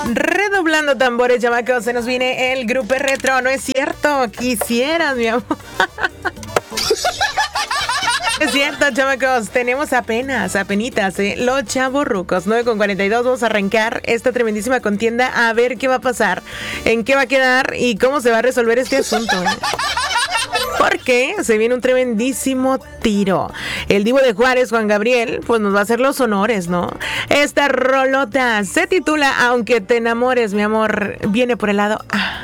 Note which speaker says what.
Speaker 1: Redoblando tambores, chamacos, se nos viene el grupo retro. No es cierto, quisieras, mi amor. Es cierto, chamacos, tenemos apenitas, los chavorrucos, 9:42, vamos a arrancar esta tremendísima contienda, a ver qué va a pasar, en qué va a quedar y cómo se va a resolver este asunto, Porque se viene un tremendísimo tiro. El divo de Juárez, Juan Gabriel, pues nos va a hacer los honores, ¿no? Esta rolota se titula Aunque te enamores, mi amor, viene por el lado A.